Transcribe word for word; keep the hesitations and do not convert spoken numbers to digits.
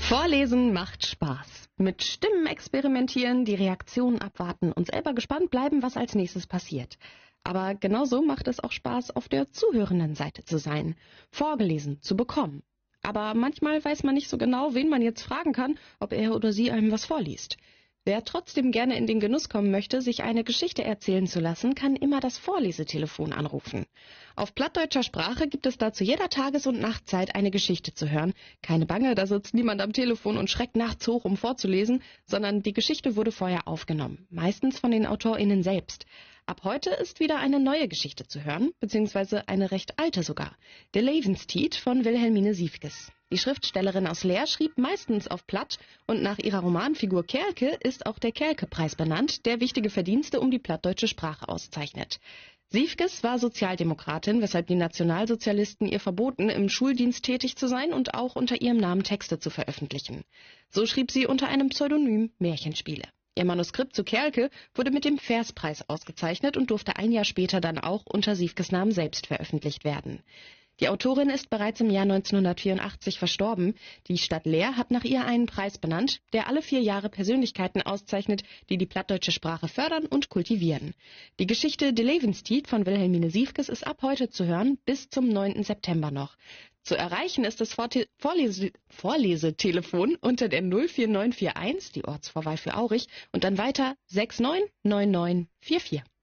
Vorlesen macht Spaß. Mit Stimmen experimentieren, die Reaktionen abwarten und selber gespannt bleiben, was als nächstes passiert. Aber genauso macht es auch Spaß, auf der zuhörenden Seite zu sein, vorgelesen zu bekommen. Aber manchmal weiß man nicht so genau, wen man jetzt fragen kann, ob er oder sie einem was vorliest. Wer trotzdem gerne in den Genuss kommen möchte, sich eine Geschichte erzählen zu lassen, kann immer das Vorlesetelefon anrufen. Auf plattdeutscher Sprache gibt es da zu jeder Tages- und Nachtzeit eine Geschichte zu hören. Keine Bange, da sitzt niemand am Telefon und schreckt nachts hoch, um vorzulesen, sondern die Geschichte wurde vorher aufgenommen, meistens von den AutorInnen selbst. Ab heute ist wieder eine neue Geschichte zu hören, beziehungsweise eine recht alte sogar. Der Levenstied von Wilhelmine Siefkes. Die Schriftstellerin aus Leer schrieb meistens auf Platt und nach ihrer Romanfigur Kerke ist auch der Kerke-Preis benannt, der wichtige Verdienste um die plattdeutsche Sprache auszeichnet. Siefkes war Sozialdemokratin, weshalb die Nationalsozialisten ihr verboten, im Schuldienst tätig zu sein und auch unter ihrem Namen Texte zu veröffentlichen. So schrieb sie unter einem Pseudonym Märchenspiele. Ihr Manuskript zu Kerke wurde mit dem Verspreis ausgezeichnet und durfte ein Jahr später dann auch unter Siefkes Namen selbst veröffentlicht werden. Die Autorin ist bereits im Jahr neunzehnhundertvierundachtzig verstorben. Die Stadt Leer hat nach ihr einen Preis benannt, der alle vier Jahre Persönlichkeiten auszeichnet, die die plattdeutsche Sprache fördern und kultivieren. Die Geschichte De Levenstied von Wilhelmine Siefkes ist ab heute zu hören, bis zum neunten September noch. Zu erreichen ist das Vorte- Vorlese- Vorlesetelefon unter der null vier neun vier eins, die Ortsvorwahl für Aurich, und dann weiter sechs neun neun neun vier vier.